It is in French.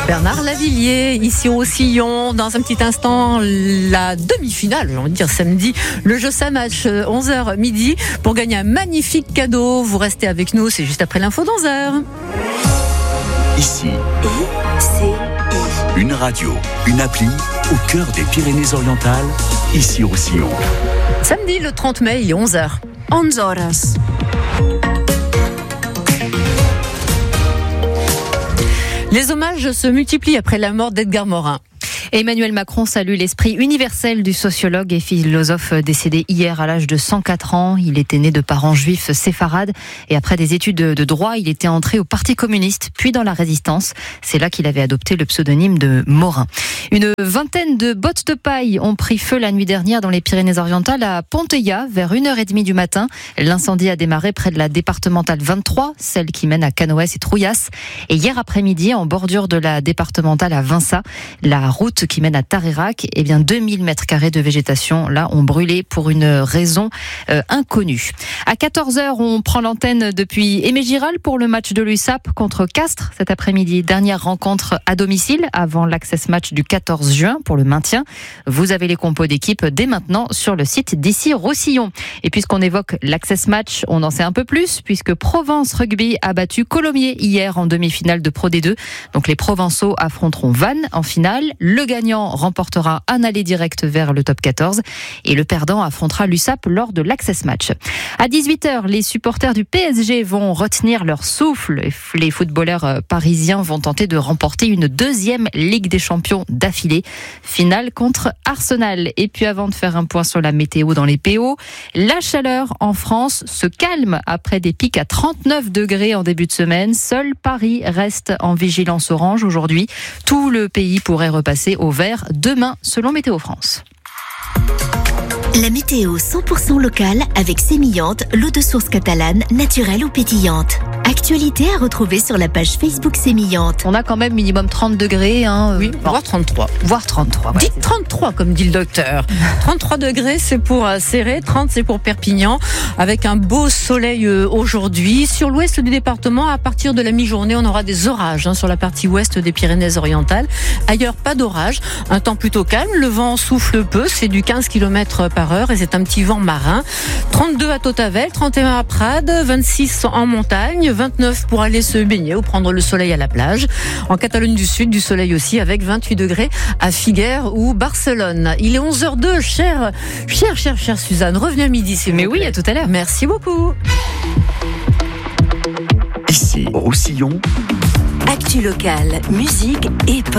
Bernard Lavilliers, ici au Roussillon. Dans un petit instant, la demi-finale, j'ai envie de dire samedi, le jeu ça match 11h midi pour gagner un magnifique cadeau. Vous restez avec nous, c'est juste après l'info d'11h. Ici, une radio, une appli au cœur des Pyrénées-Orientales, ici au Roussillon. Samedi le 30 mai, il est 11h. 11 horas. Les hommages se multiplient après la mort d'Edgar Morin. Emmanuel Macron salue l'esprit universel du sociologue et philosophe décédé hier à l'âge de 104 ans. Il était né de parents juifs séfarades et après des études de droit, il était entré au Parti communiste, puis dans la Résistance. C'est là qu'il avait adopté le pseudonyme de Morin. Une vingtaine de bottes de paille ont pris feu la nuit dernière dans les Pyrénées-Orientales à Ponteilla vers 1h30 du matin. L'incendie a démarré près de la départementale 23, celle qui mène à Canoës et Trouillas. Et hier après-midi, en bordure de la départementale à Vinça, la route qui mène à Tarerac, 2000 mètres carrés de végétation, là, ont brûlé pour une raison inconnue. À 14h, on prend l'antenne depuis Aimé-Giral pour le match de l'USAP contre Castres cet après-midi. Dernière rencontre à domicile avant l'Access Match du 14 juin pour le maintien. Vous avez les compos d'équipe dès maintenant sur le site d'ici Roussillon. Et puisqu'on évoque l'Access Match, on en sait un peu plus puisque Provence Rugby a battu Colomiers hier en demi-finale de Pro D2. Donc les Provençaux affronteront Vannes en finale. Le gagnant remportera un aller direct vers le top 14 et le perdant affrontera l'USAP lors de l'Access Match. À 18h, les supporters du PSG vont retenir leur souffle. Les footballeurs parisiens vont tenter de remporter une deuxième Ligue des Champions d'affilée. Finale contre Arsenal. Et puis avant de faire un point sur la météo dans les PO, la chaleur en France se calme après des pics à 39 degrés en début de semaine. Seul Paris reste en vigilance orange aujourd'hui. Tout le pays pourrait repasser au vert demain selon Météo France. La météo 100% locale avec Sémillante, l'eau de source catalane, naturelle ou pétillante. Actualité à retrouver sur la page Facebook Sémillante. On a quand même minimum 30 degrés. Oui, voire 33. Voire 33. Ouais. Dites 33 comme dit le docteur. 33 degrés c'est pour Serré, 30 c'est pour Perpignan. Avec un beau soleil aujourd'hui. Sur l'ouest du département, à partir de la mi-journée, on aura des orages sur la partie ouest des Pyrénées-Orientales. Ailleurs, pas d'orage. Un temps plutôt calme. Le vent souffle peu. C'est du 15 km par heure et c'est un petit vent marin. 32 à Tautavel, 31 à Prades, 26 en montagne, 29 pour aller se baigner ou prendre le soleil à la plage. En Catalogne du Sud, du soleil aussi avec 28 degrés à Figueres ou Barcelone. Il est 11h02, chère Suzanne. Revenez à midi, s'il vous plaît. Mais oui, à tout à l'heure. Merci beaucoup. Ici, au Roussillon. Actu locale, musique et